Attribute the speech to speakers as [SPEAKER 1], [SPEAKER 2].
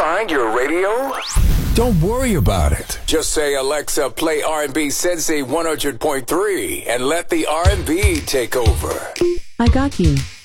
[SPEAKER 1] behind your radio?
[SPEAKER 2] Don't worry about it.
[SPEAKER 1] Just say, Alexa, play R&B Sensei 100.3 and let the R&B take over.
[SPEAKER 3] I got you.